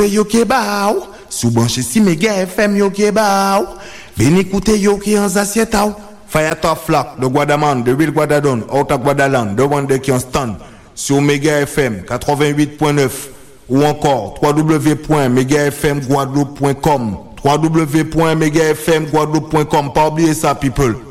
Yo ke ba ou, sou branche si Mega FM yo ke ba ou. Veni écouter yo ki en assieta ou. Fire Top Flock de Guadaman, de Ville Guadadon, Outa Guadaland, de Wande qui en stand sur Mega FM 88.9 ou encore www.megafmguadeloupe.com www.megafmguadeloupe.com. Pas oublier ça, people.